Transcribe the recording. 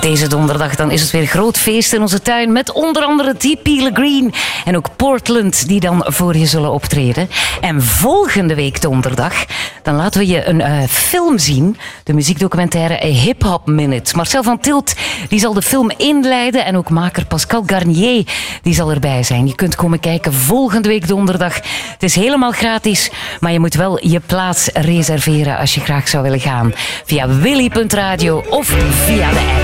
Deze donderdag dan is het weer groot feest in onze tuin met onder andere T. Green en ook Portland die dan voor je zullen optreden. En volgende week donderdag dan laten we je een film zien, de muziekdocumentaire A Hip Hop Minute. Marcel van Tilt die zal de film inleiden en ook maker Pascal Garnier die zal erbij zijn. Je kunt komen kijken volgende week donderdag. Het is helemaal gratis, maar je moet wel je plaats reserveren als je graag zou willen gaan. Via willy.radio of via de app.